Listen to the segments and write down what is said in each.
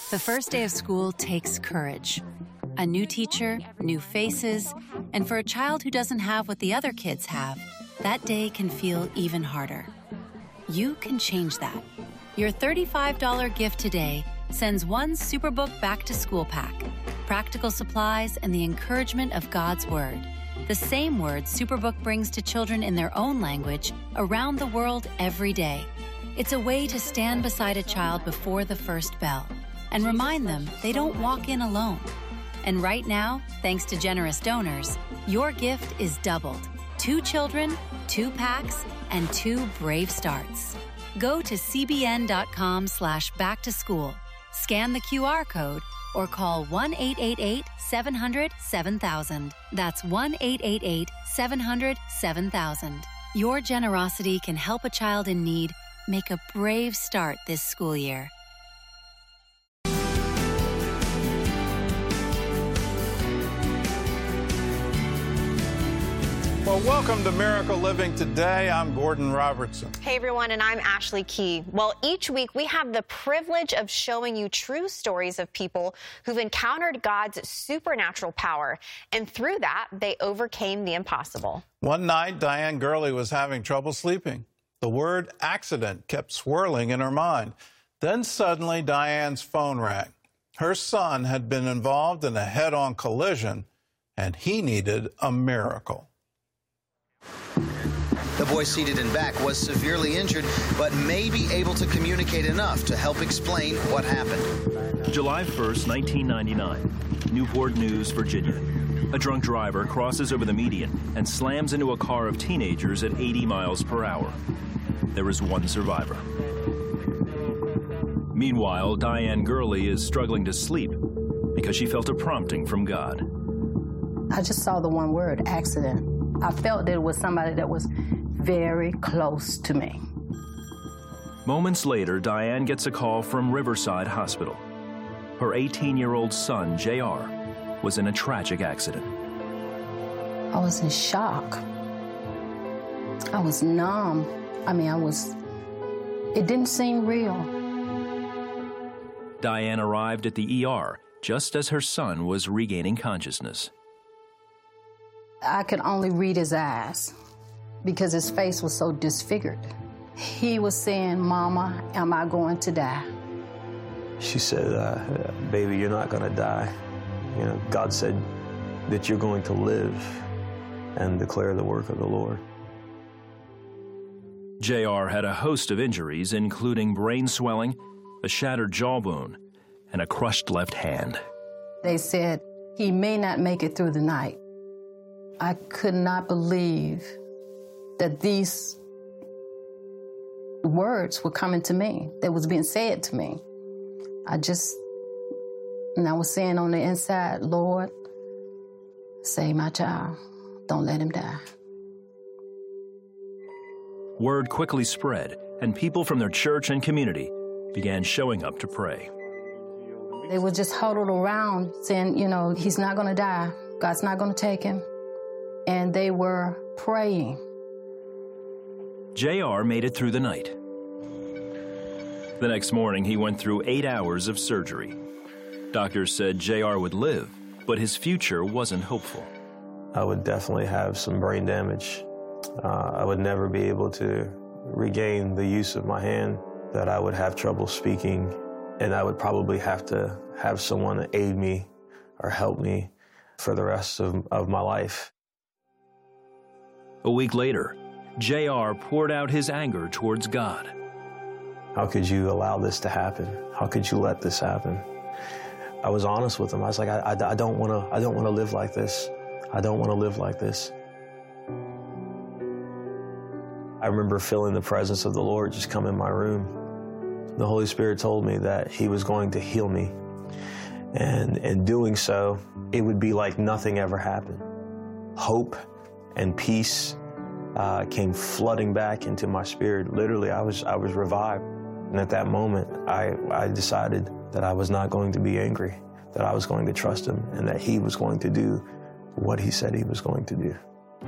The first day of school takes courage. A new teacher, new faces, and for a child who doesn't have what the other kids have, that day can feel even harder. You can change that. Your $35 gift today sends one Superbook back-to-school pack, practical supplies, and the encouragement of God's Word. The same word Superbook brings to children in their own language around the world every day. It's a way to stand beside a child before the first bell and remind them they don't walk in alone. And right now, thanks to generous donors, your gift is doubled. 2 children, 2 packs, and 2 brave starts. Go to cbn.com/back-to-school, scan the QR code, or call 1-888-700-7000. That's 1-888-700-7000. Your generosity can help a child in need make a brave start this school year. Well, welcome to Miracle Living Today. I'm Gordon Robertson. Hey, everyone, and I'm Ashley Key. Well, each week we have the privilege of showing you true stories of people who've encountered God's supernatural power, and through that, they overcame the impossible. One night, Diane Gurley was having trouble sleeping. The word accident kept swirling in her mind. Then suddenly, Diane's phone rang. Her son had been involved in a head-on collision, and he needed a miracle. The boy seated in back was severely injured, but may be able to communicate enough to help explain what happened. July 1st, 1999, Newport News, Virginia. A drunk driver crosses over the median and slams into a car of teenagers at 80 miles per hour. There is one survivor. Meanwhile, Diane Gurley is struggling to sleep because she felt a prompting from God. I just saw the one word, accident. I felt that it was somebody that was very close to me. Moments later, Diane gets a call from Riverside Hospital. Her 18-year-old son, JR, was in a tragic accident. I was in shock. I was numb. It didn't seem real. Diane arrived at the ER just as her son was regaining consciousness. I could only read his eyes because his face was so disfigured. He was saying, "Mama, am I going to die?" She said, "Baby, you're not going to die. You know, God said that you're going to live and declare the work of the Lord." JR had a host of injuries, including brain swelling, a shattered jawbone, and a crushed left hand. They said he may not make it through the night. I could not believe that these words were coming to me, that was being said to me. I was saying on the inside, "Lord, save my child. Don't let him die." Word quickly spread, and people from their church and community began showing up to pray. They were just huddled around saying, he's not going to die. God's not going to take him. And they were praying. JR made it through the night. The next morning, he went through 8 hours of surgery. Doctors said JR would live, but his future wasn't hopeful. I would definitely have some brain damage. I would never be able to regain the use of my hand, that I would have trouble speaking, and I would probably have to have someone aid me or help me for the rest of my life. A week later, JR poured out his anger towards God. How could you allow this to happen? How could you let this happen? I was honest with him. I was like, I don't want to live like this. I don't want to live like this. I remember feeling the presence of the Lord just come in my room. The Holy Spirit told me that He was going to heal me. And in doing so, it would be like nothing ever happened. Hope and peace came flooding back into my spirit. Literally, I was revived. And at that moment, I decided that I was not going to be angry, that I was going to trust Him, and that He was going to do what He said He was going to do.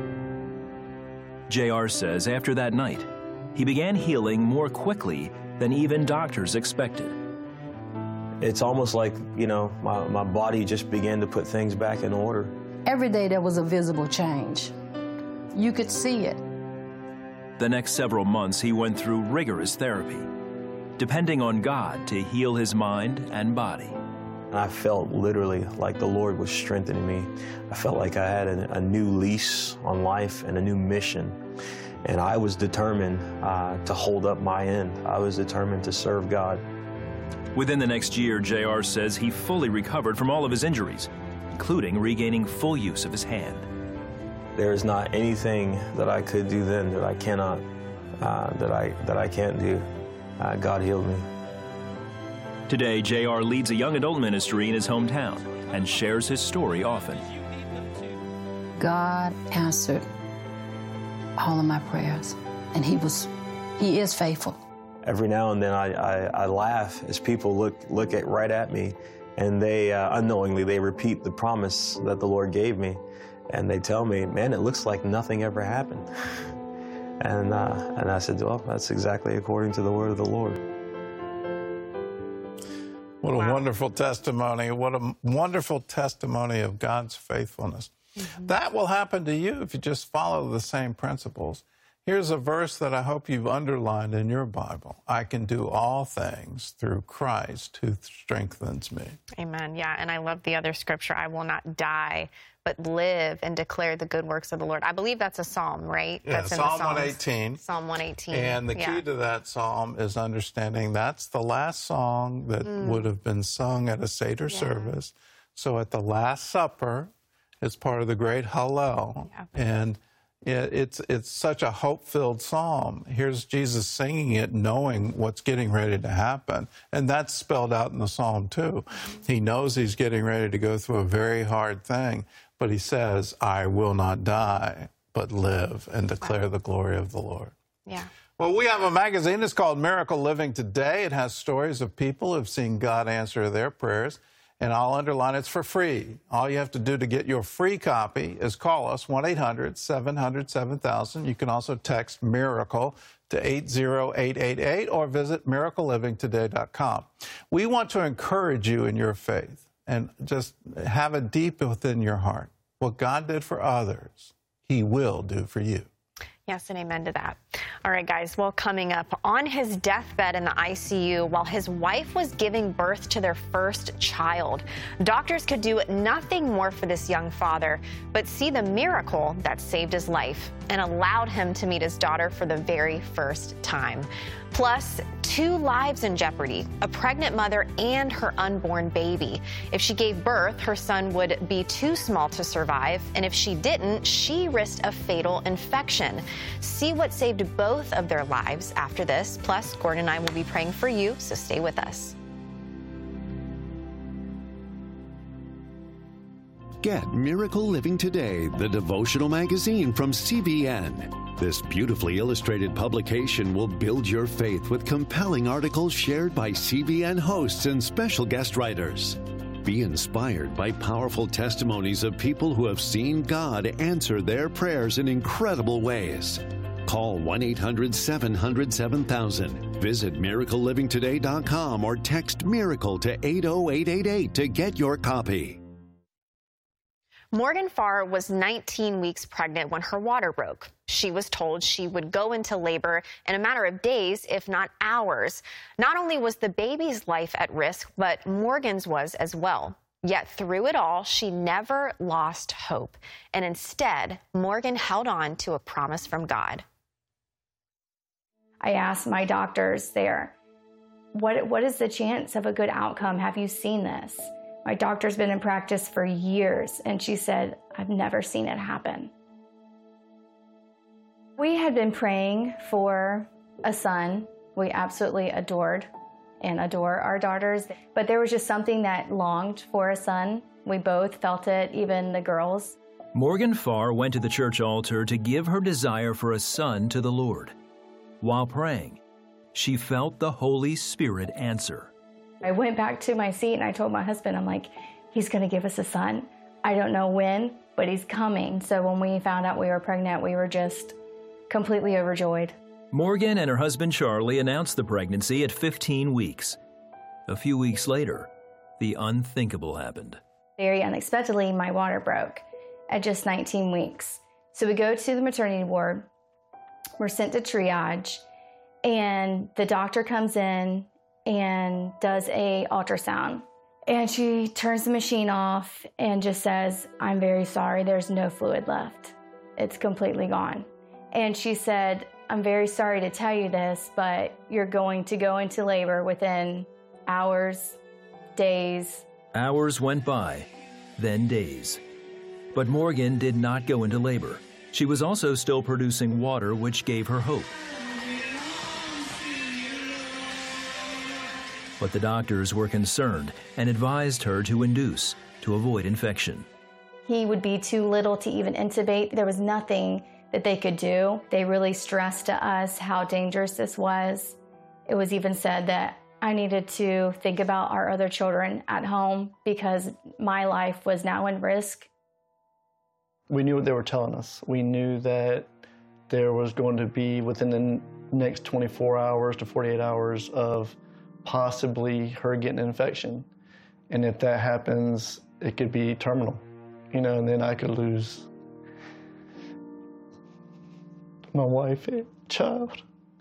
JR says after that night, he began healing more quickly than even doctors expected. It's almost like, you know, my body just began to put things back in order. Every day there was a visible change. You could see it. The next several months, he went through rigorous therapy, depending on God to heal his mind and body. I felt literally like the Lord was strengthening me. I felt like I had a new lease on life and a new mission. And I was determined to hold up my end. I was determined to serve God. Within the next year, JR says he fully recovered from all of his injuries, including regaining full use of his hand. There is not anything that I could do then that I cannot, that I can't do. God healed me. Today, JR leads a young adult ministry in his hometown and shares his story often. God answered all of my prayers, and He is faithful. Every now and then I laugh as people look right at me, and they unknowingly they repeat the promise that the Lord gave me, and they tell me, "Man, it looks like nothing ever happened." And I said, "Well, that's exactly according to the word of the Lord." What a wonderful testimony. What a wonderful testimony of God's faithfulness. Mm-hmm. That will happen to you if you just follow the same principles. Here's a verse that I hope you've underlined in your Bible. I can do all things through Christ who strengthens me. Amen. Yeah, and I love the other scripture, I will not die, but live and declare the good works of the Lord. I believe that's a psalm, right? Yeah, that's in Psalm the Psalms. 118. Psalm 118. And the key to that psalm is understanding that's the last song that would have been sung at a Seder service. So at the Last Supper, it's part of the great Hallel. Yeah. And it's such a hope-filled psalm. Here's Jesus singing it, knowing what's getting ready to happen. And that's spelled out in the psalm, too. He knows he's getting ready to go through a very hard thing, but he says, I will not die, but live and declare the glory of the Lord. Yeah. Well, we have a magazine. It's called Miracle Living Today. It has stories of people who've seen God answer their prayers. And I'll underline it's for free. All you have to do to get your free copy is call us, 1-800-700-7000. You can also text MIRACLE to 80888 or visit miraclelivingtoday.com. We want to encourage you in your faith and just have it deep within your heart. What God did for others, He will do for you. Yes, and amen to that. All right, guys, well, coming up, on his deathbed in the ICU while his wife was giving birth to their first child, doctors could do nothing more for this young father but see the miracle that saved his life and allowed him to meet his daughter for the very first time. Plus, 2 lives in jeopardy, a pregnant mother and her unborn baby. If she gave birth, her son would be too small to survive, and if she didn't, she risked a fatal infection. See what saved both of their lives after this. Plus, Gordon and I will be praying for you, so stay with us. Get Miracle Living Today, the devotional magazine from CBN. This beautifully illustrated publication will build your faith with compelling articles shared by CBN hosts and special guest writers. Be inspired by powerful testimonies of people who have seen God answer their prayers in incredible ways. Call 1-800-700-7000. Visit miraclelivingtoday.com or text MIRACLE to 80888 to get your copy. Morgan Farr was 19 weeks pregnant when her water broke. She was told she would go into labor in a matter of days, if not hours. Not only was the baby's life at risk, but Morgan's was as well. Yet through it all, she never lost hope. And instead, Morgan held on to a promise from God. I asked my doctors there, what is the chance of a good outcome? Have you seen this? My doctor's been in practice for years, and she said, I've never seen it happen. We had been praying for a son we absolutely adored and adore our daughters, but there was just something that longed for a son. We both felt it, even the girls. Morgan Farr went to the church altar to give her desire for a son to the Lord. While praying, she felt the Holy Spirit answer. I went back to my seat and I told my husband, I'm like, he's going to give us a son. I don't know when, but he's coming. So when we found out we were pregnant, we were just completely overjoyed. Morgan and her husband Charlie announced the pregnancy at 15 weeks. A few weeks later, the unthinkable happened. Very unexpectedly, my water broke at just 19 weeks. So we go to the maternity ward. We're sent to triage, and the doctor comes in and does a ultrasound. And she turns the machine off and just says, "I'm very sorry, there's no fluid left. It's completely gone." And she said, "I'm very sorry to tell you this, but you're going to go into labor within hours, days." Hours went by, then days. But Morgan did not go into labor. She was also still producing water, which gave her hope. But the doctors were concerned and advised her to induce to avoid infection. He would be too little to even intubate. There was nothing that they could do. They really stressed to us how dangerous this was. It was even said that I needed to think about our other children at home because my life was now in risk. We knew what they were telling us. We knew that there was going to be within the next 24 hours to 48 hours of possibly her getting an infection. And if that happens, it could be terminal, and then I could lose my wife and child.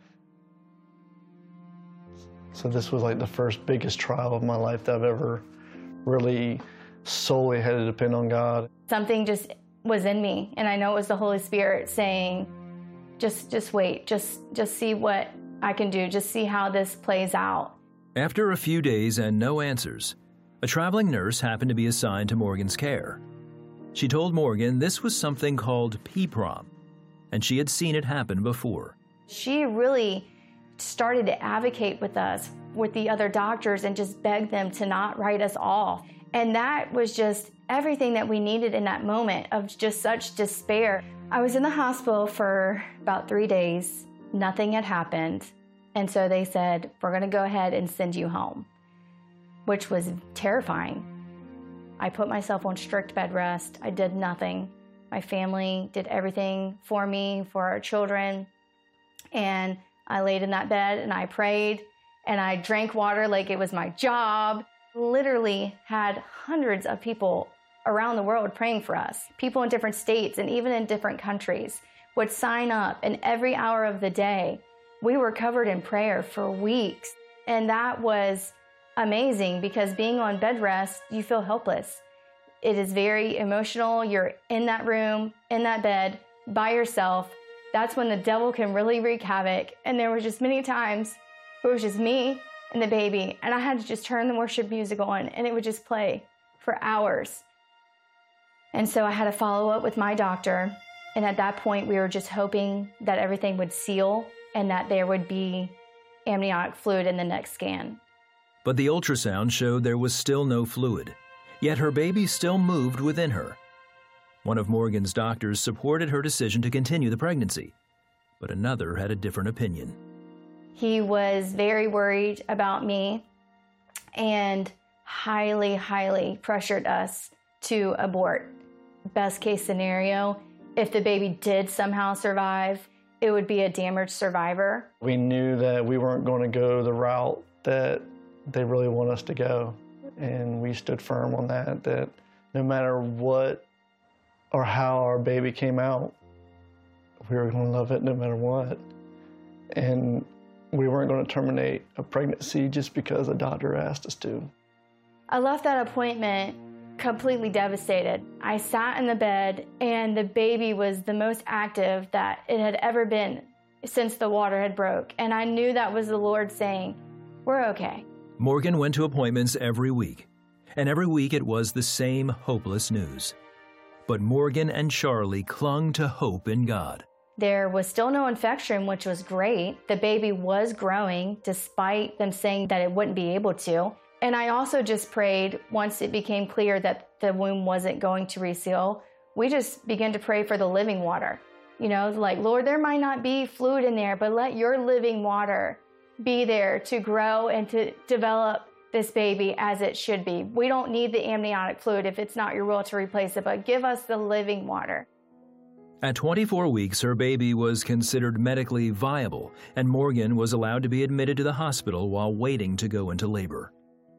So this was like the first biggest trial of my life that I've ever really solely had to depend on God. Something just was in me, and I know it was the Holy Spirit saying, just wait, just see what I can do, just see how this plays out. After a few days and no answers, a traveling nurse happened to be assigned to Morgan's care. She told Morgan this was something called PPROM, and she had seen it happen before. She really started to advocate with us, with the other doctors, and just beg them to not write us off. And that was just everything that we needed in that moment of just such despair. I was in the hospital for about 3 days. Nothing had happened. And so they said, "We're going to go ahead and send you home," which was terrifying. I put myself on strict bed rest. I did nothing. My family did everything for me, for our children. And I laid in that bed and I prayed and I drank water like it was my job. Literally had hundreds of people around the world praying for us. People in different states and even in different countries would sign up, and every hour of the day, we were covered in prayer for weeks. And that was amazing because being on bed rest, you feel helpless. It is very emotional. You're in that room, in that bed, by yourself. That's when the devil can really wreak havoc. And there were just many times where it was just me and the baby, and I had to just turn the worship music on and it would just play for hours. And so I had to follow up with my doctor. And at that point, we were just hoping that everything would seal and that there would be amniotic fluid in the next scan. But the ultrasound showed there was still no fluid, yet her baby still moved within her. One of Morgan's doctors supported her decision to continue the pregnancy, but another had a different opinion. He was very worried about me and highly, highly pressured us to abort. Best case scenario, if the baby did somehow survive, it would be a damaged survivor. We knew that we weren't going to go the route that they really want us to go. And we stood firm on that no matter what or how our baby came out, we were going to love it no matter what. And we weren't going to terminate a pregnancy just because a doctor asked us to. I left that appointment completely devastated. I sat in the bed and the baby was the most active that it had ever been since the water had broke. And I knew that was the Lord saying, "We're okay." Morgan went to appointments every week, and every week it was the same hopeless news. But Morgan and Charlie clung to hope in God. There was still no infection, which was great. The baby was growing despite them saying that it wouldn't be able to. And I also just prayed once it became clear that the womb wasn't going to reseal, we just began to pray for the living water. Like, Lord, there might not be fluid in there, but let your living water be there to grow and to develop this baby as it should be. We don't need the amniotic fluid if it's not your will to replace it, but give us the living water. At 24 weeks, her baby was considered medically viable, and Morgan was allowed to be admitted to the hospital while waiting to go into labor.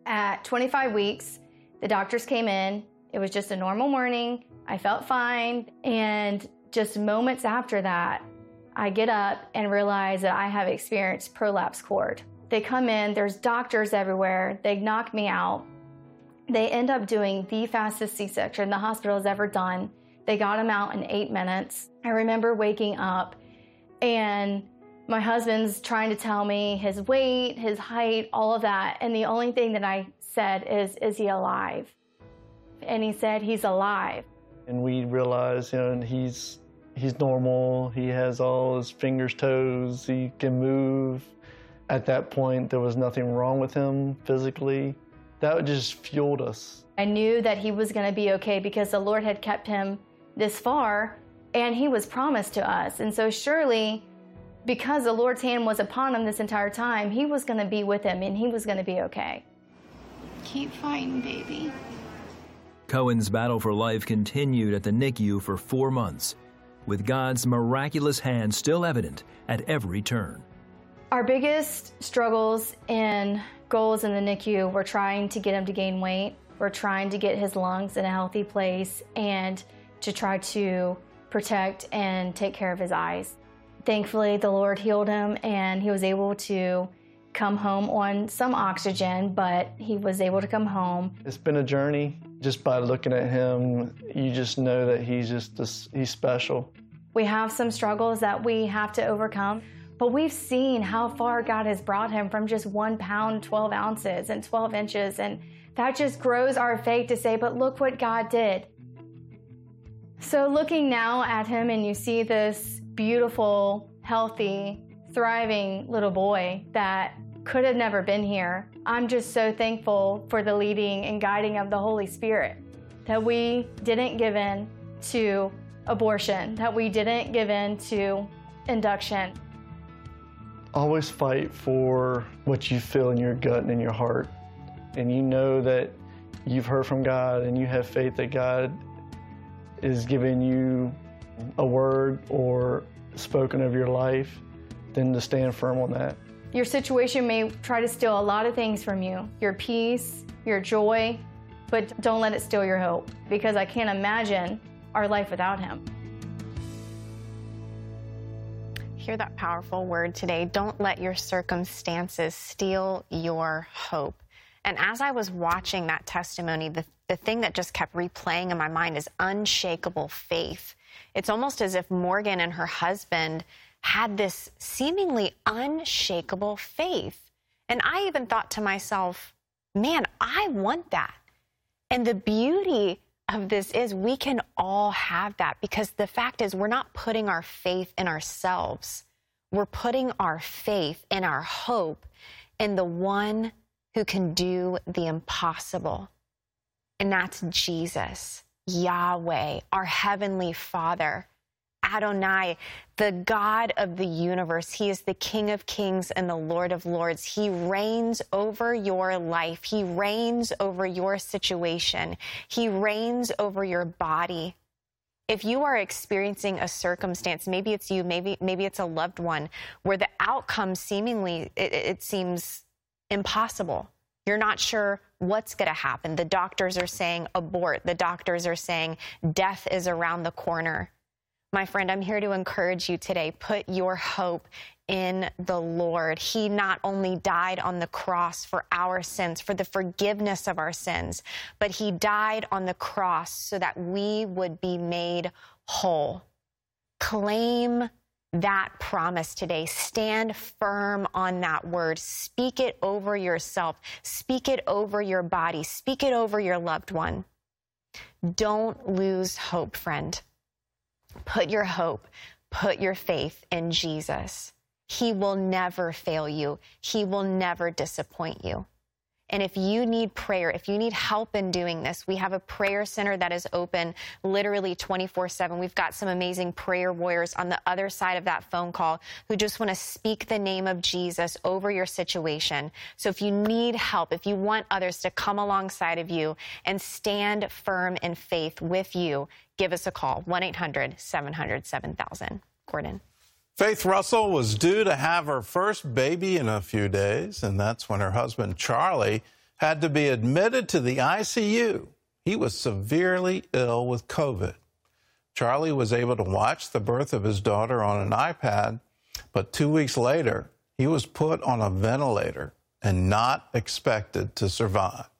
At 25 weeks, the doctors came in. It was just a normal morning. I felt fine. And just moments after that, I get up and realize that I have experienced prolapse cord. They come in, there's doctors everywhere. They knock me out. They end up doing the fastest C-section the hospital has ever done. They got him out in 8 minutes. I remember waking up and my husband's trying to tell me his weight, his height, all of that. And the only thing that I said is he alive? And he said, he's alive. And we realized, he's normal. He has all his fingers, toes. He can move. At that point, there was nothing wrong with him physically. That just fueled us. I knew that he was going to be okay because the Lord had kept him this far, and he was promised to us. And so surely, because the Lord's hand was upon him this entire time, he was going to be with him, and he was going to be okay. Keep fighting, baby. Cohen's battle for life continued at the NICU for 4 months, with God's miraculous hand still evident at every turn. Our biggest struggles and goals in the NICU were trying to get him to gain weight. We're trying to get his lungs in a healthy place and to try to protect and take care of his eyes. Thankfully, the Lord healed him and he was able to come home on some oxygen, but he was able to come home. It's been a journey. Just by looking at him, you just know that he's special. We have some struggles that we have to overcome, but we've seen how far God has brought him from just 1 pound, 12 ounces and 12 inches. And that just grows our faith to say, but look what God did. So looking now at him and you see this beautiful, healthy, thriving little boy that could have never been here, I'm just so thankful for the leading and guiding of the Holy Spirit, that we didn't give in to abortion, that we didn't give in to induction. Always fight for what you feel in your gut and in your heart. And you know that you've heard from God and you have faith that God is giving you a word or spoken of your life, then to stand firm on that. Your situation may try to steal a lot of things from you, your peace, your joy, but don't let it steal your hope, because I can't imagine our life without him. Hear that powerful word today. Don't let your circumstances steal your hope. And as I was watching that testimony, the thing that just kept replaying in my mind is unshakable faith. It's almost as if Morgan and her husband had this seemingly unshakable faith. And I even thought to myself, man, I want that. And the beauty of this is we can all have that, because the fact is we're not putting our faith in ourselves. We're putting our faith and our hope in the one who can do the impossible. And that's Jesus, Yahweh, our Heavenly Father, Adonai, the God of the universe. He is the King of Kings and the Lord of Lords. He reigns over your life. He reigns over your situation. He reigns over your body. If you are experiencing a circumstance, maybe it's you, maybe it's a loved one, where the outcome seemingly, it seems impossible. You're not sure what's going to happen. The doctors are saying abort. The doctors are saying death is around the corner. My friend, I'm here to encourage you today. Put your hope in the Lord. He not only died on the cross for our sins, for the forgiveness of our sins, but he died on the cross so that we would be made whole. Claim that promise today. Stand firm on that word. Speak it over yourself. Speak it over your body. Speak it over your loved one. Don't lose hope, friend. Put your hope, put your faith in Jesus. He will never fail you. He will never disappoint you. And if you need prayer, if you need help in doing this, we have a prayer center that is open literally 24/7. We've got some amazing prayer warriors on the other side of that phone call who just want to speak the name of Jesus over your situation. So if you need help, if you want others to come alongside of you and stand firm in faith with you, give us a call, 1-800-700-7000. Gordon. Faith Russell was due to have her first baby in a few days, and that's when her husband, Charlie, had to be admitted to the ICU. He was severely ill with COVID. Charlie was able to watch the birth of his daughter on an iPad, but 2 weeks later, he was put on a ventilator and not expected to survive.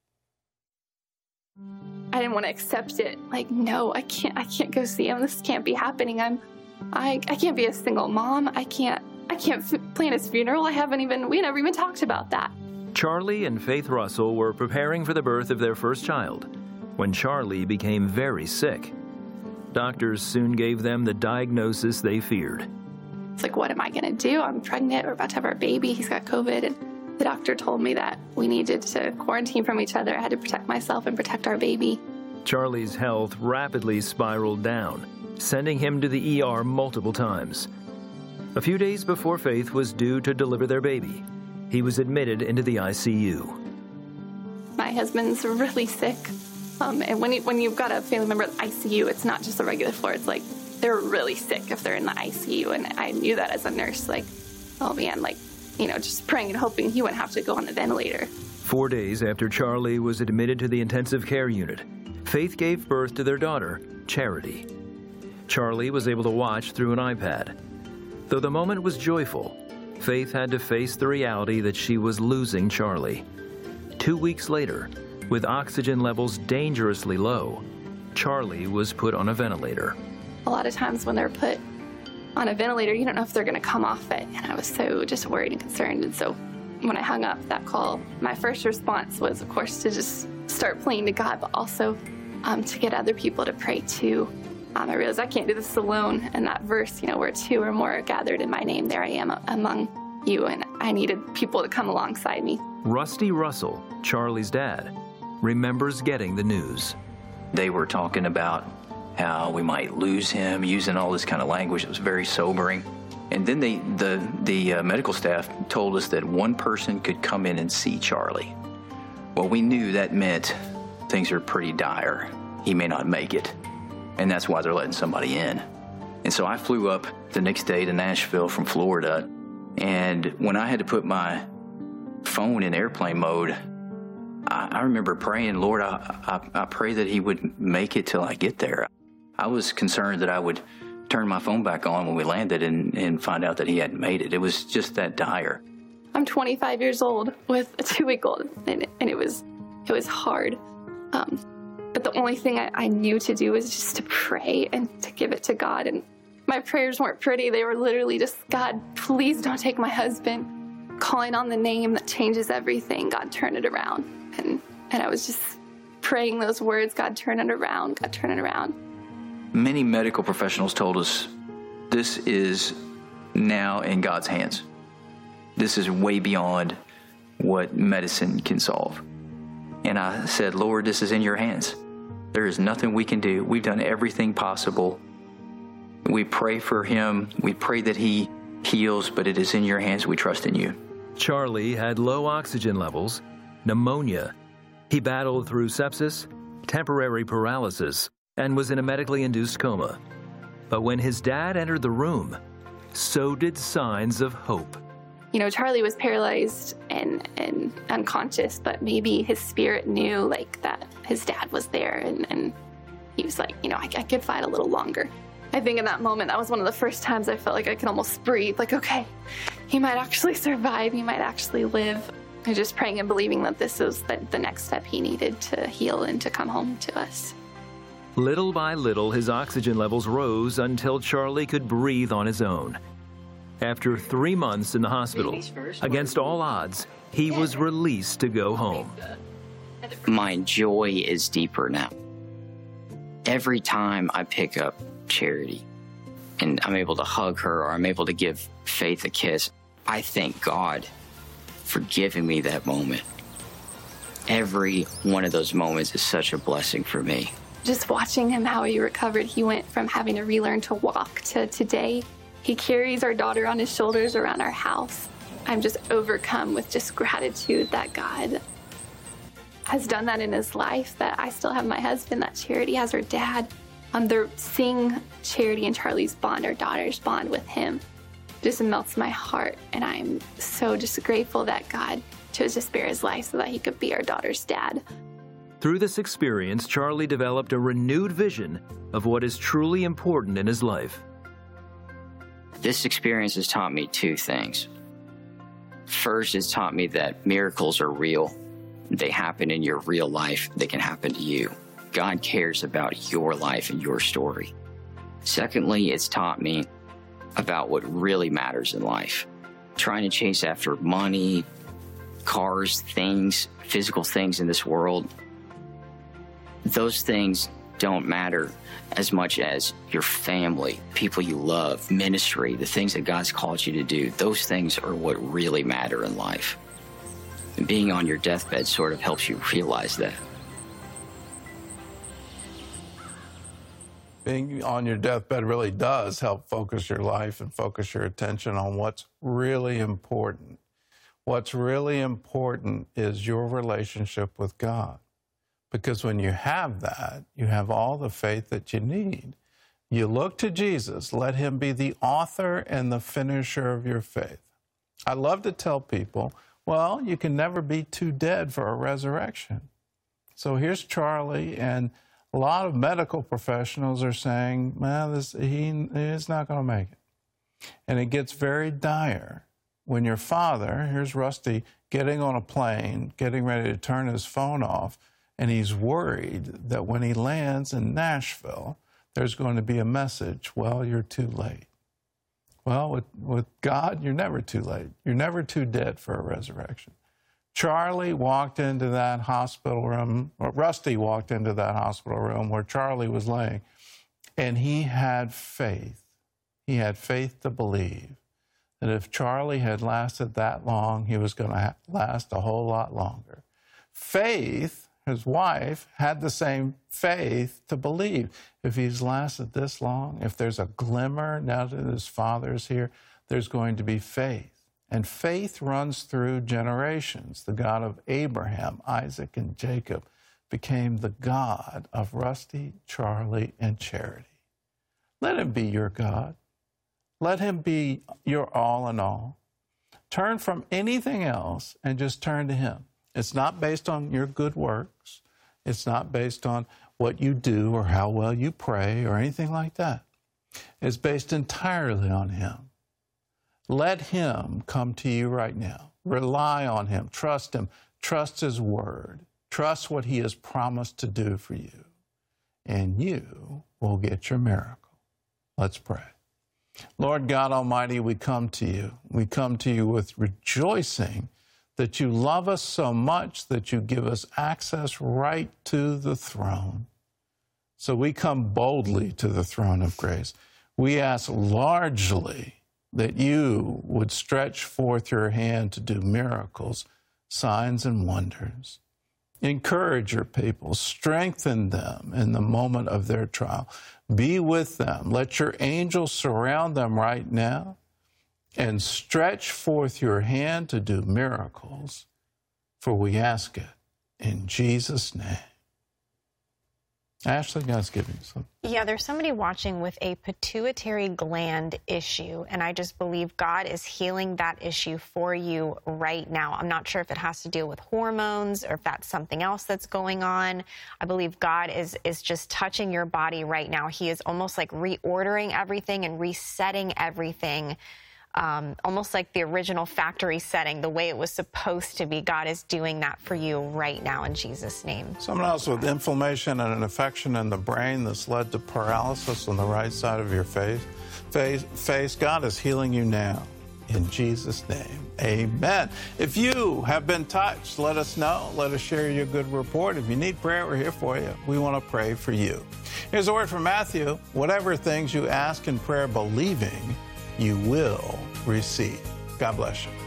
I didn't want to accept it. Like, no, I can't go see him. This can't be happening. I can't be a single mom. I can't plan his funeral. we never even talked about that. Charlie and Faith Russell were preparing for the birth of their first child when Charlie became very sick. Doctors soon gave them the diagnosis they feared. It's like, what am I going to do? I'm pregnant. We're about to have our baby. He's got COVID. And the doctor told me that we needed to quarantine from each other. I had to protect myself and protect our baby. Charlie's health rapidly spiraled down, sending him to the ER multiple times. A few days before Faith was due to deliver their baby, he was admitted into the ICU. My husband's really sick. And when you've got a family member in the ICU, it's not just a regular floor. It's like they're really sick if they're in the ICU. And I knew that as a nurse, like, oh man, like, just praying and hoping he wouldn't have to go on the ventilator. 4 days after Charlie was admitted to the intensive care unit, Faith gave birth to their daughter, Charity. Charlie was able to watch through an iPad. Though the moment was joyful, Faith had to face the reality that she was losing Charlie. 2 weeks later, with oxygen levels dangerously low, Charlie was put on a ventilator. A lot of times when they're put on a ventilator, you don't know if they're going to come off it. And I was so just worried and concerned. And so when I hung up that call, my first response was, of course, to just start praying to God, but also to get other people to pray too. I realized I can't do this alone. And that verse, where two or more are gathered in my name, there I am among you. And I needed people to come alongside me. Rusty Russell, Charlie's dad, remembers getting the news. They were talking about how we might lose him, using all this kind of language. It was very sobering. And then the medical staff told us that one person could come in and see Charlie. Well, we knew that meant things are pretty dire. He may not make it. And that's why they're letting somebody in. And so I flew up the next day to Nashville from Florida. And when I had to put my phone in airplane mode, I remember praying, Lord, I pray that he would make it till I get there. I was concerned that I would turn my phone back on when we landed and find out that he hadn't made it. It was just that dire. I'm 25 years old with a 2-week-old, and it was hard. But the only thing I knew to do was just to pray and to give it to God. And my prayers weren't pretty. They were literally just, God, please don't take my husband. Calling on the name that changes everything. God, turn it around. And I was just praying those words, God, turn it around. God, turn it around. Many medical professionals told us this is now in God's hands. This is way beyond what medicine can solve. And I said, Lord, this is in your hands. There is nothing we can do. We've done everything possible. We pray for him. We pray that he heals, but it is in your hands. We trust in you. Charlie had low oxygen levels, pneumonia. He battled through sepsis, temporary paralysis, and was in a medically induced coma. But when his dad entered the room, so did signs of hope. Charlie was paralyzed and unconscious, but maybe his spirit knew that his dad was there, and he was like, I could fight a little longer. I think in that moment, that was one of the first times I felt like I could almost breathe, like, okay, he might actually survive, he might actually live. I was just praying and believing that this was the next step he needed to heal and to come home to us. Little by little, his oxygen levels rose until Charlie could breathe on his own. After 3 months in the hospital, against all odds, he was released to go home. My joy is deeper now. Every time I pick up Charity and I'm able to hug her or I'm able to give Faith a kiss, I thank God for giving me that moment. Every one of those moments is such a blessing for me. Just watching him, how he recovered, he went from having to relearn to walk to today. He carries our daughter on his shoulders around our house. I'm just overcome with just gratitude that God has done that in his life, that I still have my husband, that Charity has her dad. They're seeing Charity and Charlie's bond, our daughter's bond with him, just melts my heart. And I'm so just grateful that God chose to spare his life so that he could be our daughter's dad. Through this experience, Charlie developed a renewed vision of what is truly important in his life. This experience has taught me two things. First, it's taught me that miracles are real. They happen in your real life. They can happen to you. God cares about your life and your story. Secondly, it's taught me about what really matters in life. Trying to chase after money, cars, things, physical things in this world, those things don't matter as much as your family, people you love, ministry, the things that God's called you to do. Those things are what really matter in life. And being on your deathbed sort of helps you realize that. Being on your deathbed really does help focus your life and focus your attention on what's really important. What's really important is your relationship with God. Because when you have that, you have all the faith that you need. You look to Jesus. Let him be the author and the finisher of your faith. I love to tell people, well, you can never be too dead for a resurrection. So here's Charlie, and a lot of medical professionals are saying, man, he's not going to make it. And it gets very dire when your father, here's Rusty, getting on a plane, getting ready to turn his phone off, and he's worried that when he lands in Nashville, there's going to be a message, well, you're too late. Well, with God, you're never too late. You're never too dead for a resurrection. Charlie walked into that hospital room, or Rusty walked into that hospital room where Charlie was laying, and he had faith. He had faith to believe that if Charlie had lasted that long, he was going to last a whole lot longer. Faith, his wife, had the same faith to believe. If he's lasted this long, if there's a glimmer now that his father's here, there's going to be faith. And faith runs through generations. The God of Abraham, Isaac, and Jacob became the God of Rusty, Charlie, and Charity. Let him be your God. Let him be your all in all. Turn from anything else and just turn to him. It's not based on your good works. It's not based on what you do or how well you pray or anything like that. It's based entirely on him. Let him come to you right now. Rely on him. Trust him. Trust his word. Trust what he has promised to do for you. And you will get your miracle. Let's pray. Lord God Almighty, we come to you. We come to you with rejoicing that you love us so much that you give us access right to the throne. So we come boldly to the throne of grace. We ask largely that you would stretch forth your hand to do miracles, signs, and wonders. Encourage your people. Strengthen them in the moment of their trial. Be with them. Let your angels surround them right now and stretch forth your hand to do miracles, for we ask it in Jesus' name. Ashley, God's giving you something. Yeah, there's somebody watching with a pituitary gland issue, and I just believe God is healing that issue for you right now. I'm not sure if it has to deal with hormones or if that's something else that's going on. I believe God is just touching your body right now. He is almost like reordering everything and resetting everything. Almost like the original factory setting, the way it was supposed to be. God is doing that for you right now in Jesus' name. Someone else with inflammation and an infection in the brain that's led to paralysis on the right side of your face. God is healing you now in Jesus' name. Amen. If you have been touched, let us know. Let us share your good report. If you need prayer, we're here for you. We want to pray for you. Here's a word from Matthew. Whatever things you ask in prayer, believing, you will receive. God bless you.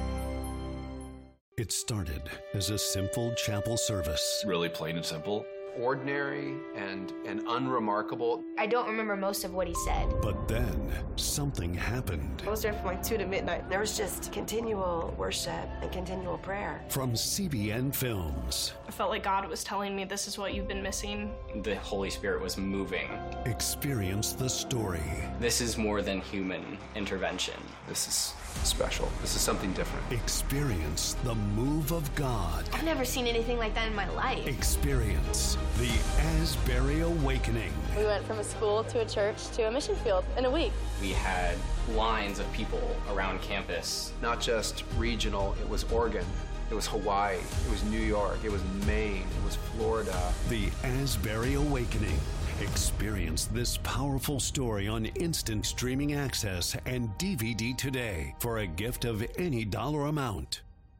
It started as a simple chapel service. Really plain and simple. ordinary and unremarkable. I don't remember most of what he said. But then something happened. I was there from like 2 to midnight. There was just continual worship and continual prayer. From CBN Films. I felt like God was telling me, this is what you've been missing. The Holy Spirit was moving. Experience the story. This is more than human intervention. This is special. This is something different. Experience the move of God. I've never seen anything like that in my life. Experience the Asbury Awakening. We went from a school to a church to a mission field in a week. We had lines of people around campus. Not just regional, it was Oregon, it was Hawaii, it was New York, it was Maine, it was Florida. The Asbury Awakening. Experience this powerful story on instant streaming access and DVD today for a gift of any dollar amount.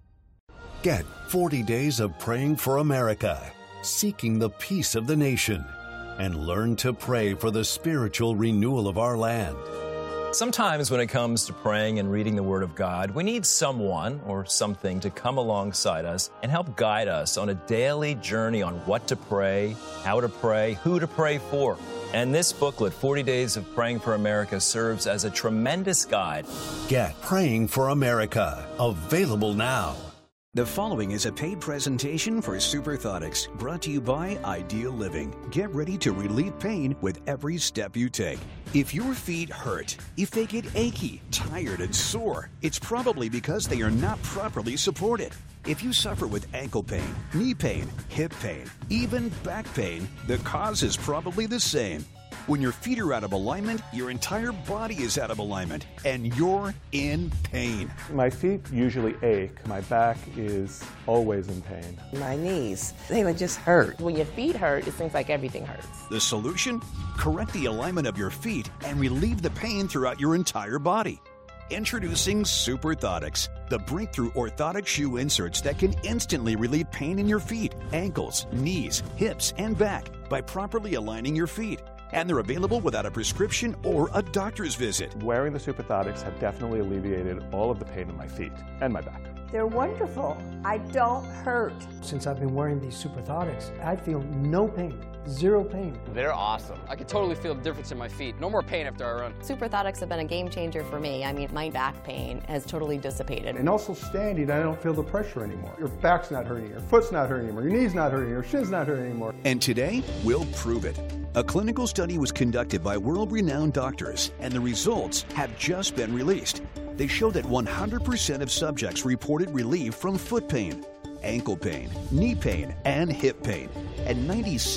Get 40 Days of Praying for America, seeking the peace of the nation, and learn to pray for the spiritual renewal of our land. Sometimes when it comes to praying and reading the Word of God, we need someone or something to come alongside us and help guide us on a daily journey on what to pray, how to pray, who to pray for. And this booklet, 40 Days of Praying for America, serves as a tremendous guide. Get Praying for America, available now. The following is a paid presentation for Superthotics, brought to you by Ideal Living. Get ready to relieve pain with every step you take. If your feet hurt, if they get achy, tired, and sore, it's probably because they are not properly supported. If you suffer with ankle pain, knee pain, hip pain, even back pain, the cause is probably the same. When your feet are out of alignment, your entire body is out of alignment, and you're in pain. My feet usually ache. My back is always in pain. My knees, they would just hurt. When your feet hurt, it seems like everything hurts. The solution? Correct the alignment of your feet and relieve the pain throughout your entire body. Introducing Superthotics, the breakthrough orthotic shoe inserts that can instantly relieve pain in your feet, ankles, knees, hips, and back by properly aligning your feet. And they're available without a prescription or a doctor's visit. Wearing the Superthotics have definitely alleviated all of the pain in my feet and my back. They're wonderful. I don't hurt. Since I've been wearing these Superthotics, I feel no pain, zero pain. They're awesome. I can totally feel the difference in my feet. No more pain after I run. Superthotics have been a game changer for me. I mean, my back pain has totally dissipated. And also standing, I don't feel the pressure anymore. Your back's not hurting, your foot's not hurting anymore, your knee's not hurting, your shin's not hurting anymore. And today, we'll prove it. A clinical study was conducted by world-renowned doctors, and the results have just been released. They show that 100% of subjects reported relief from foot pain, ankle pain, knee pain, and hip pain, and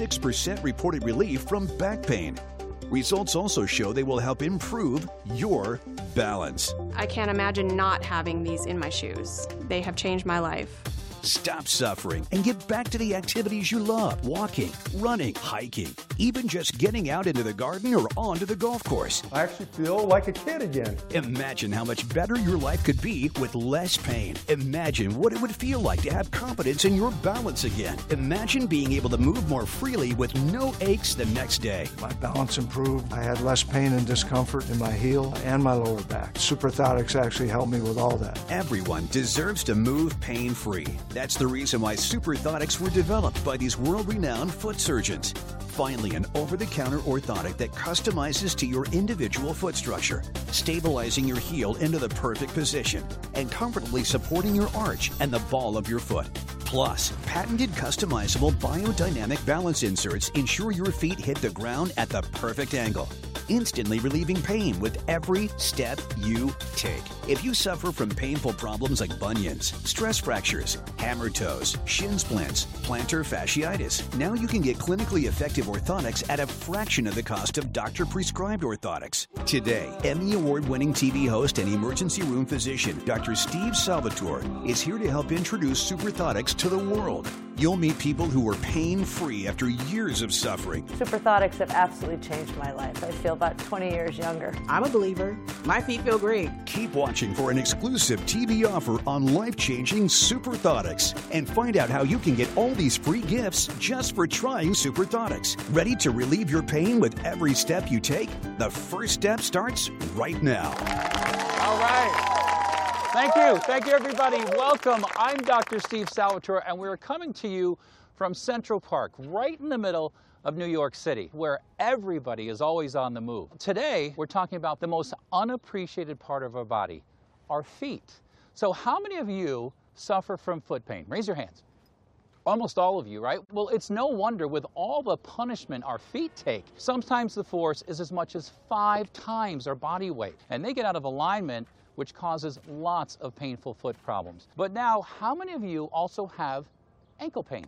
96% reported relief from back pain. Results also show they will help improve your balance. I can't imagine not having these in my shoes. They have changed my life. Stop suffering and get back to the activities you love. Walking, running, hiking, even just getting out into the garden or onto the golf course. I actually feel like a kid again. Imagine how much better your life could be with less pain. Imagine what it would feel like to have confidence in your balance again. Imagine being able to move more freely with no aches the next day. My balance improved. I had less pain and discomfort in my heel and my lower back. Superthotics actually helped me with all that. Everyone deserves to move pain-free. That's the reason why Superthotics were developed by these world-renowned foot surgeons. Finally, an over-the-counter orthotic that customizes to your individual foot structure, stabilizing your heel into the perfect position and comfortably supporting your arch and the ball of your foot. Plus, patented customizable biodynamic balance inserts ensure your feet hit the ground at the perfect angle, instantly relieving pain with every step you take. If you suffer from painful problems like bunions, stress fractures, hammer toes, shin splints, plantar fasciitis, now you can get clinically effective orthotics at a fraction of the cost of doctor-prescribed orthotics. Today, Emmy Award-winning TV host and emergency room physician Dr. Steve Salvatore is here to help introduce Superthotics to the world. You'll meet people who are pain-free after years of suffering. Superthotics have absolutely changed my life. I feel about 20 years younger. I'm a believer. My feet feel great. Keep watching for an exclusive TV offer on life-changing Superthotics and find out how you can get all these free gifts just for trying Superthotics. Ready to relieve your pain with every step you take? The first step starts right now. All right. Thank you. Thank you, everybody. Welcome. I'm Dr. Steve Salvatore, and we're coming to you from Central Park, right in the middle of New York City, where everybody is always on the move. Today, we're talking about the most unappreciated part of our body, our feet. So how many of you suffer from foot pain? Raise your hands. Almost all of you, right? Well, it's no wonder with all the punishment our feet take. Sometimes the force is as much as 5 times our body weight, and they get out of alignment, which causes lots of painful foot problems. But now, how many of you also have ankle pain?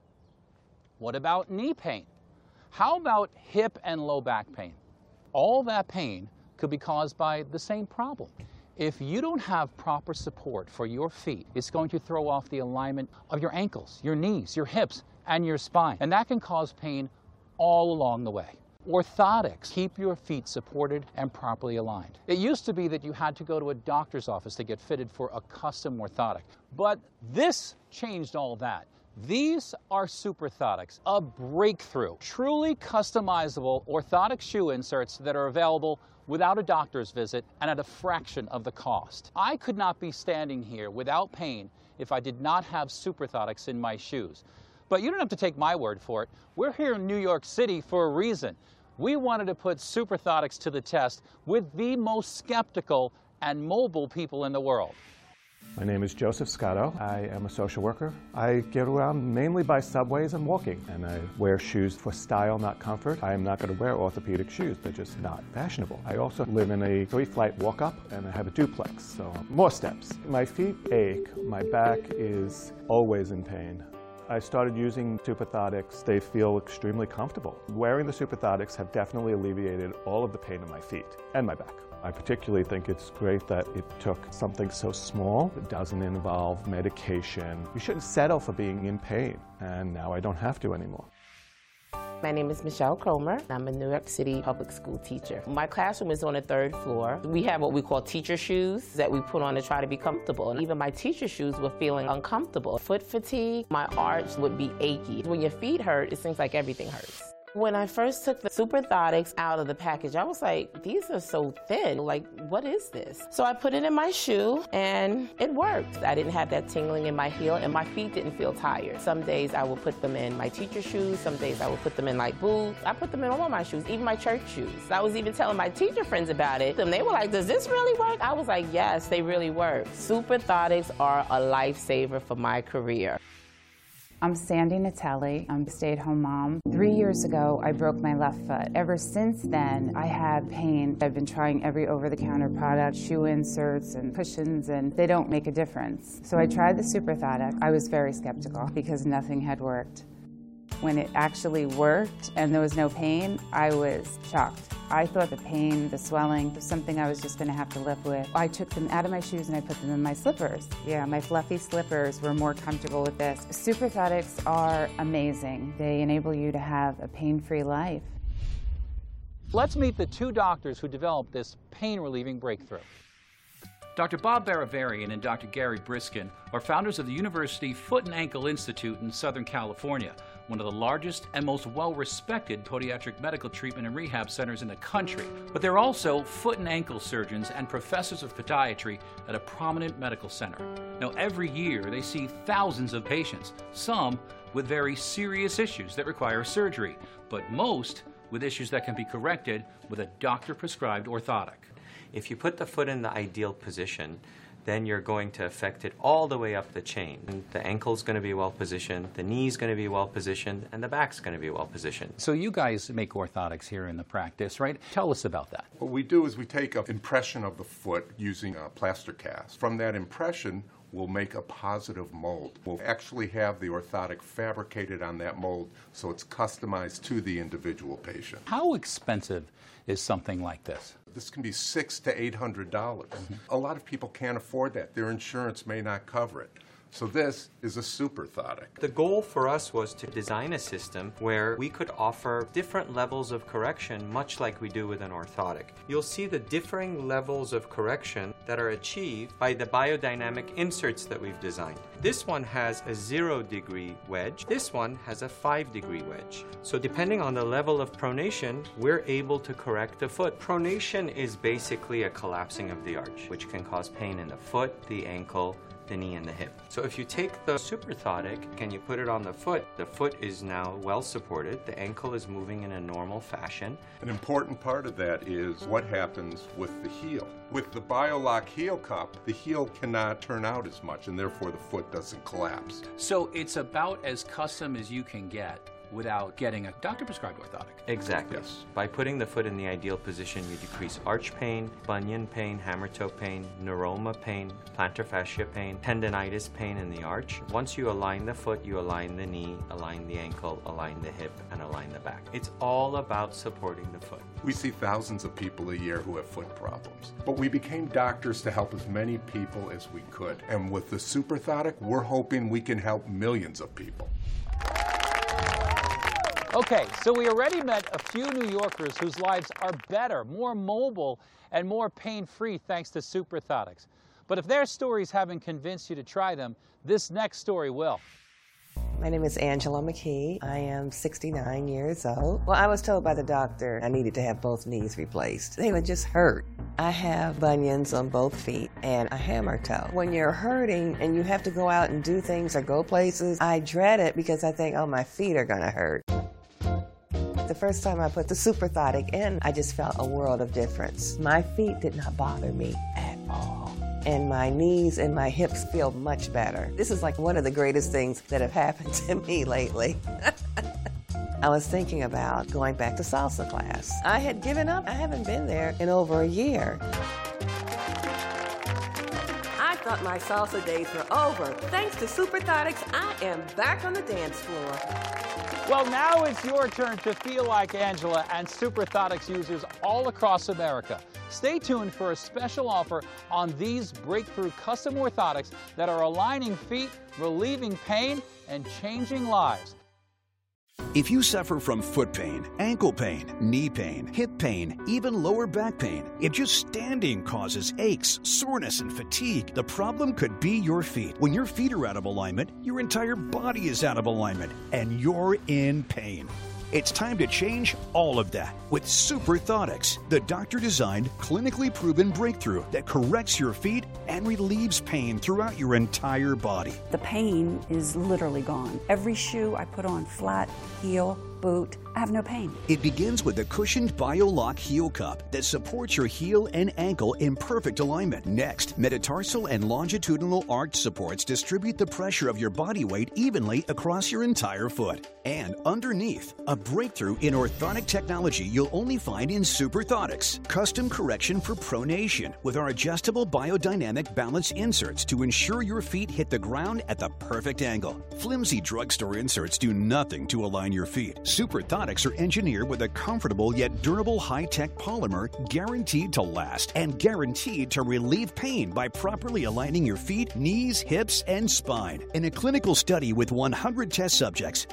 What about knee pain? How about hip and low back pain? All that pain could be caused by the same problem. If you don't have proper support for your feet, it's going to throw off the alignment of your ankles, your knees, your hips, and your spine. And that can cause pain all along the way. Orthotics keep your feet supported and properly aligned. It used to be that you had to go to a doctor's office to get fitted for a custom orthotic. But this changed all that. These are SuperThotics, a breakthrough, truly customizable orthotic shoe inserts that are available without a doctor's visit and at a fraction of the cost. I could not be standing here without pain if I did not have SuperThotics in my shoes. But you don't have to take my word for it. We're here in New York City for a reason. We wanted to put SuperThotics to the test with the most skeptical and mobile people in the world. My name is Joseph Scotto. I am a social worker. I get around mainly by subways and walking, and I wear shoes for style, not comfort. I am not going to wear orthopedic shoes. They're just not fashionable. I also live in a 3-flight walk-up, and I have a duplex, so more steps. My feet ache. My back is always in pain. I started using SuperThotics. They feel extremely comfortable. Wearing the SuperThotics have definitely alleviated all of the pain in my feet and my back. I particularly think it's great that it took something so small. It doesn't involve medication. You shouldn't settle for being in pain, and now I don't have to anymore. My name is Michelle Cromer. I'm a New York City public school teacher. My classroom is on the 3rd floor. We have what we call teacher shoes that we put on to try to be comfortable. And even my teacher shoes were feeling uncomfortable. Foot fatigue, my arch would be achy. When your feet hurt, it seems like everything hurts. When I first took the SuperThotics out of the package, I was like, these are so thin. Like, what is this? So I put it in my shoe, and it worked. I didn't have that tingling in my heel, and my feet didn't feel tired. Some days I would put them in my teacher shoes. Some days I would put them in, like, boots. I put them in all my shoes, even my church shoes. I was even telling my teacher friends about it, and they were like, does this really work? I was like, yes, they really work. SuperThotics are a lifesaver for my career. I'm Sandy Natali. I'm a stay-at-home mom. 3 years ago, I broke my left foot. Ever since then, I have pain. I've been trying every over-the-counter product, shoe inserts and cushions, and they don't make a difference. So I tried the SuperThotic. I was very skeptical because nothing had worked. When it actually worked and there was no pain, I was shocked. I thought the pain, the swelling, was something I was just going to have to live with. I took them out of my shoes and I put them in my slippers. Yeah, my fluffy slippers were more comfortable with this. SuperThotics are amazing. They enable you to have a pain-free life. Let's meet the 2 doctors who developed this pain-relieving breakthrough. Dr. Bob Baravarian and Dr. Gary Briskin are founders of the University Foot and Ankle Institute in Southern California, one of the largest and most well-respected podiatric medical treatment and rehab centers in the country. But they're also foot and ankle surgeons and professors of podiatry at a prominent medical center. Now, every year they see thousands of patients, some with very serious issues that require surgery, but most with issues that can be corrected with a doctor-prescribed orthotic. If you put the foot in the ideal position, then you're going to affect it all the way up the chain. And the ankle's going to be well positioned, the knee's going to be well positioned, and the back's going to be well positioned. So you guys make orthotics here in the practice, right? Tell us about that. What we do is we take an impression of the foot using a plaster cast. From that impression, we'll make a positive mold. We'll actually have the orthotic fabricated on that mold so it's customized to the individual patient. How expensive is something like this? This can be $600 to $800. A lot of people can't afford that. Their insurance may not cover it. So this is a SuperThotic. The goal for us was to design a system where we could offer different levels of correction, much like we do with an orthotic. You'll see the differing levels of correction that are achieved by the biodynamic inserts that we've designed. This one has a 0-degree wedge. This one has a 5-degree wedge. So depending on the level of pronation, we're able to correct the foot. Pronation is basically a collapsing of the arch, which can cause pain in the foot, the ankle, the knee, and the hip. So if you take the Superthotic and you put it on the foot is now well supported. The ankle is moving in a normal fashion. An important part of that is what happens with the heel. With the BioLock heel cup, the heel cannot turn out as much, and therefore the foot doesn't collapse. So it's about as custom as you can get without getting a doctor-prescribed orthotic. Exactly. Yes. By putting the foot in the ideal position, you decrease arch pain, bunion pain, hammer toe pain, neuroma pain, plantar fascia pain, tendonitis pain in the arch. Once you align the foot, you align the knee, align the ankle, align the hip, and align the back. It's all about supporting the foot. We see thousands of people a year who have foot problems, but we became doctors to help as many people as we could. And with the Superthotic, we're hoping we can help millions of people. Okay, so we already met a few New Yorkers whose lives are better, more mobile, and more pain-free thanks to Superthotics. But if their stories haven't convinced you to try them, this next story will. My name is Angela McKee. I am 69 years old. Well, I was told by the doctor I needed to have both knees replaced. They would just hurt. I have bunions on both feet and a hammer toe. When you're hurting and you have to go out and do things or go places, I dread it because I think, oh, my feet are gonna hurt. The first time I put the Superthotic in, I just felt a world of difference. My feet did not bother me at all. And my knees and my hips feel much better. This is like one of the greatest things that have happened to me lately. I was thinking about going back to salsa class. I had given up. I haven't been there in over a year. I thought my salsa days were over. Thanks to Superthotics, I am back on the dance floor. Well, now it's your turn to feel like Angela and Superthotics users all across America. Stay tuned for a special offer on these breakthrough custom orthotics that are aligning feet, relieving pain, and changing lives. If you suffer from foot pain, ankle pain, knee pain, hip pain, even lower back pain, if just standing causes aches, soreness, and fatigue, the problem could be your feet. When your feet are out of alignment, your entire body is out of alignment, and you're in pain. It's time to change all of that with Superthotics, the doctor-designed, clinically proven breakthrough that corrects your feet and relieves pain throughout your entire body. The pain is literally gone. Every shoe I put on, flat, heel, boot, I have no pain. It begins with a cushioned BioLock heel cup that supports your heel and ankle in perfect alignment. Next, metatarsal and longitudinal arch supports distribute the pressure of your body weight evenly across your entire foot. And underneath, a breakthrough in orthotic technology you'll only find in Superthotics. Custom correction for pronation with our adjustable biodynamic balance inserts to ensure your feet hit the ground at the perfect angle. Flimsy drugstore inserts do nothing to align your feet. Superthotics are engineered with a comfortable yet durable high-tech polymer guaranteed to last and guaranteed to relieve pain by properly aligning your feet, knees, hips, and spine. In a clinical study with 100 test subjects,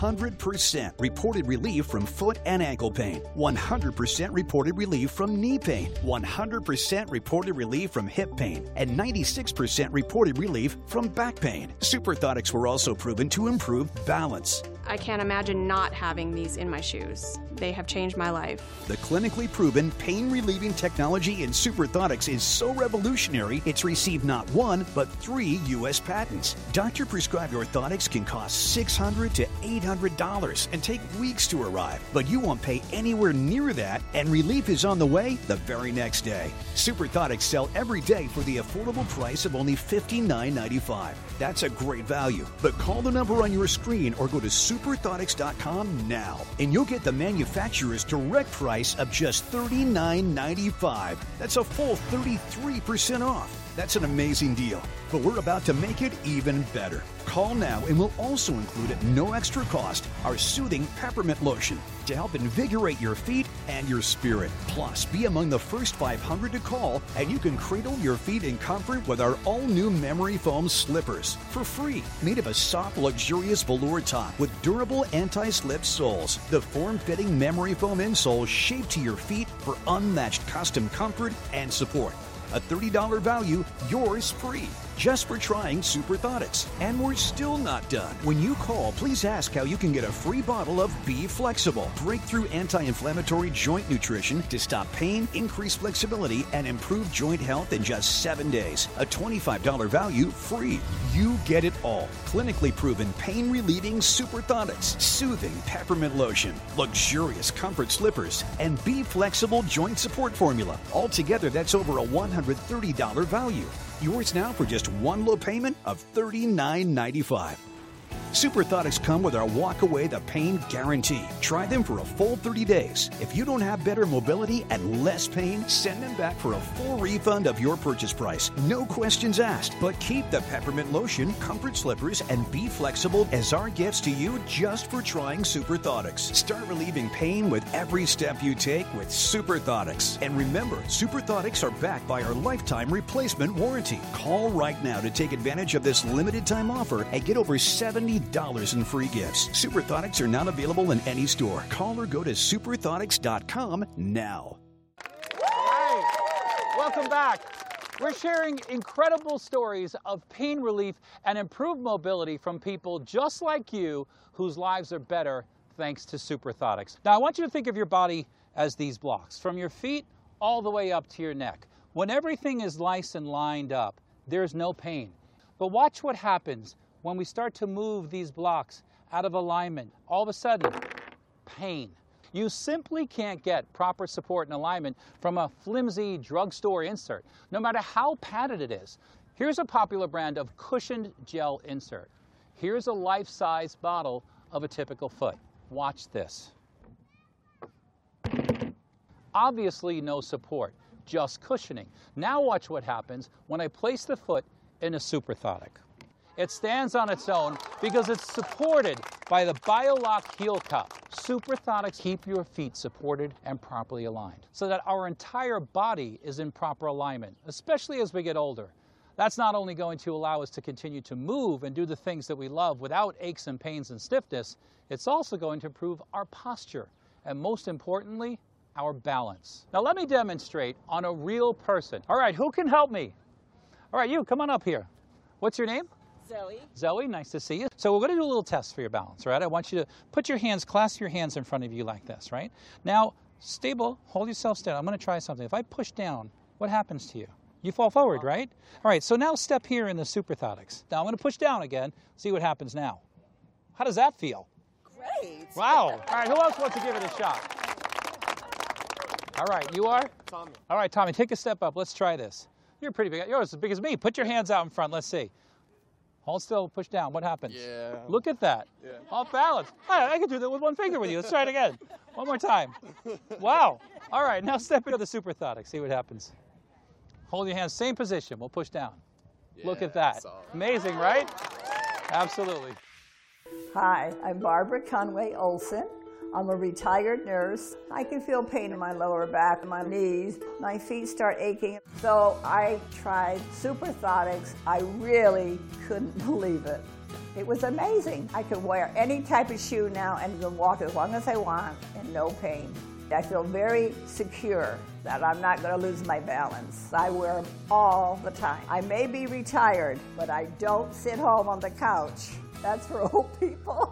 100% reported relief from foot and ankle pain, 100% reported relief from knee pain, 100% reported relief from hip pain, and 96% reported relief from back pain. Superthotics were also proven to improve balance. I can't imagine not having these in my shoes. They have changed my life. The clinically proven pain-relieving technology in Superthotics is so revolutionary, it's received not one, but 3 U.S. patents. Doctor-prescribed orthotics can cost $600 to $800 and take weeks to arrive, but you won't pay anywhere near that, and relief is on the way the very next day. Superthotics sell every day for the affordable price of only $59.95. That's a great value, but call the number on your screen or go to Superthotics.com now, and you'll get the manufacturer's direct price of just $39.95. That's a full 33% off. That's an amazing deal, but we're about to make it even better. Call now and we'll also include at no extra cost our soothing peppermint lotion to help invigorate your feet and your spirit. Plus, be among the first 500 to call, and you can cradle your feet in comfort with our all-new memory foam slippers for free. Made of a soft, luxurious velour top with durable anti-slip soles. The form-fitting memory foam insole shaped to your feet for unmatched custom comfort and support. A $30 value, yours free. just for trying Superthotics. And we're still not done. When you call, please ask how you can get a free bottle of Be Flexible, breakthrough anti-inflammatory joint nutrition to stop pain, increase flexibility, and improve joint health in just 7 days. A $25 value free. You get it all. Clinically proven pain-relieving Superthotics, soothing peppermint lotion, luxurious comfort slippers, and Be Flexible joint support formula. Altogether, that's over a $130 value. Yours now for just one low payment of $39.95. Superthotics come with our Walk Away the Pain Guarantee. Try them for a full 30 days. If you don't have better mobility and less pain, send them back for a full refund of your purchase price. No questions asked. But keep the peppermint lotion, comfort slippers, and Be Flexible as our gifts to you just for trying Superthotics. Start relieving pain with every step you take with Superthotics. And remember, Superthotics are backed by our lifetime replacement warranty. Call right now to take advantage of this limited time offer and get over $70 in free gifts. Superthotics are not available in any store. Call or go to superthotics.com now. All right. Welcome back. We're sharing incredible stories of pain relief and improved mobility from people just like you whose lives are better thanks to Superthotics. Now, I want you to think of your body as these blocks, from your feet all the way up to your neck. When everything is nice and lined up, there's no pain. But watch what happens when we start to move these blocks out of alignment. All of a sudden, pain. You simply can't get proper support and alignment from a flimsy drugstore insert, no matter how padded it is. Here's a popular brand of cushioned gel insert. Here's a life-size bottle of a typical foot. Watch this. Obviously no support, just cushioning. Now watch what happens when I place the foot in a Superthotic. It stands on its own because it's supported by the BioLock heel cup. Superthotics keep your feet supported and properly aligned so that our entire body is in proper alignment, especially as we get older. That's not only going to allow us to continue to move and do the things that we love without aches and pains and stiffness, it's also going to improve our posture and, most importantly, our balance. Now let me demonstrate on a real person. All right, who can help me? All right, you, come on up here. What's your name? Zoe. Zoe, nice to see you. So we're going to do a little test for your balance, right? I want you to put your hands, clasp your hands in front of you like this, right? Now, stable, hold yourself steady. I'm going to try something. If I push down, what happens to you? You fall forward, right? All right, so now step here in the Superthotics. Now I'm going to push down again, see what happens now. How does that feel? Great. Wow. All right, who else wants to give it a shot? All right, you are? Tommy. All right, Tommy, take a step up. Let's try this. You're pretty big. You're as big as me. Put your hands out in front. Let's see. Hold still, push down. What happens? Yeah. Look at that. Yeah. Off balance. I can do that with one finger with you. Let's try it again. One more time. Wow. All right, now step into the Superthotic. See what happens. Hold your hands, same position. We'll push down. Yeah, look at that. Amazing, right? Absolutely. Hi, I'm Barbara Conway Olson. I'm a retired nurse. I can feel pain in my lower back and my knees. My feet start aching. So I tried Superthotics. I really couldn't believe it. It was amazing. I could wear any type of shoe now and can walk as long as I want and no pain. I feel very secure that I'm not going to lose my balance. I wear them all the time. I may be retired, but I don't sit home on the couch. That's for old people.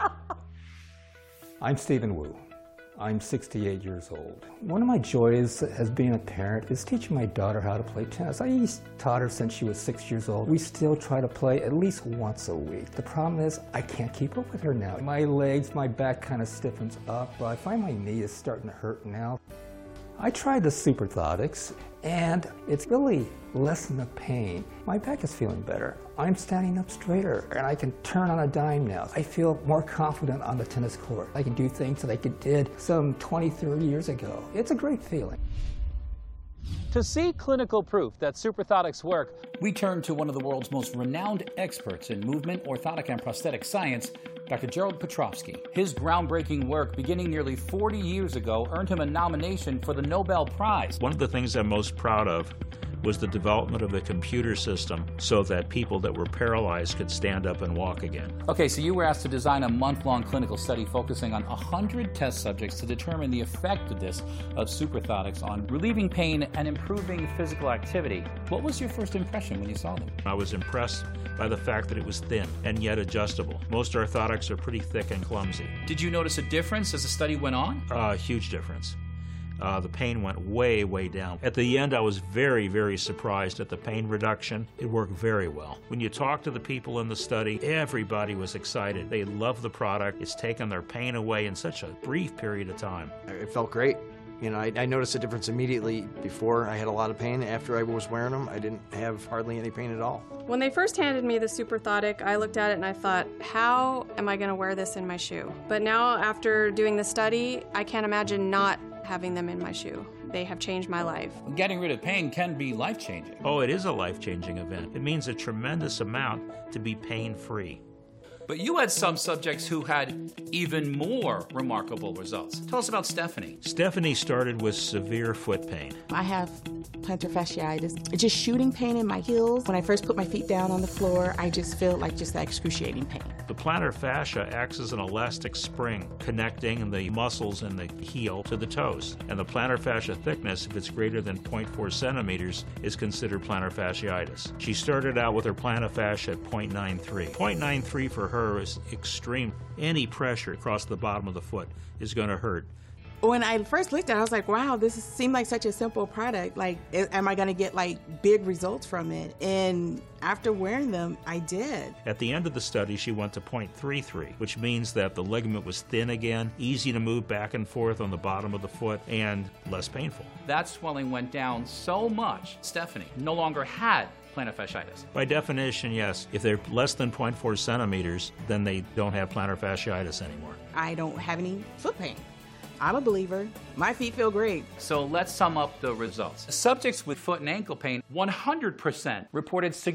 I'm Stephen Wu. I'm 68 years old. One of my joys as being a parent is teaching my daughter how to play tennis. I taught her since she was 6 years old. We still try to play at least once a week. The problem is I can't keep up with her now. My legs, my back kind of stiffens up. I find my knee is starting to hurt now. I tried the Superthotics, and it's really lessened the pain. My back is feeling better. I'm standing up straighter, and I can turn on a dime now. I feel more confident on the tennis court. I can do things that I did some 20, 30 years ago. It's a great feeling. To see clinical proof that Superthotics work, we turn to one of the world's most renowned experts in movement, orthotic, and prosthetic science, Dr. Gerald Petrovsky. His groundbreaking work, beginning nearly 40 years ago, earned him a nomination for the Nobel Prize. One of the things I'm most proud of was the development of a computer system so that people that were paralyzed could stand up and walk again. Okay, so you were asked to design a month-long clinical study focusing on 100 test subjects to determine the effectiveness of Superthotics on relieving pain and improving physical activity. What was your first impression when you saw them? I was impressed by the fact that it was thin and yet adjustable. Most orthotics are pretty thick and clumsy. Did you notice a difference as the study went on? Huge difference. The pain went way, way down. At the end, I was very, very surprised at the pain reduction. It worked very well. When you talk to the people in the study, everybody was excited. They love the product. It's taken their pain away in such a brief period of time. It felt great. You know, I noticed a difference immediately. Before, I had a lot of pain. After I was wearing them, I didn't have hardly any pain at all. When they first handed me the Superthotic, I looked at it and I thought, how am I going to wear this in my shoe? But now, after doing the study, I can't imagine not having them in my shoe. They have changed my life. Getting rid of pain can be life-changing. Oh, it is a life-changing event. It means a tremendous amount to be pain-free. But you had some subjects who had even more remarkable results. Tell us about Stephanie. Stephanie started with severe foot pain. I have plantar fasciitis. Just shooting pain in my heels. When I first put my feet down on the floor, I just feel like just that excruciating pain. The plantar fascia acts as an elastic spring connecting the muscles in the heel to the toes. And the plantar fascia thickness, if it's greater than 0.4 centimeters, is considered plantar fasciitis. She started out with her plantar fascia at 0.93. 0.93 for her is extreme. Any pressure across the bottom of the foot is going to hurt. When I first looked at it, I was like, wow, this seemed like such a simple product. Like, am I going to get like big results from it? And after wearing them, I did. At the end of the study, she went to 0.33, which means that the ligament was thin again, easy to move back and forth on the bottom of the foot, and less painful. That swelling went down so much, Stephanie no longer had plantar fasciitis. By definition, yes. If they're less than 0.4 centimeters, then they don't have plantar fasciitis anymore. I don't have any foot pain. I'm a believer. My feet feel great. So let's sum up the results. Subjects with foot and ankle pain, 100% reported significant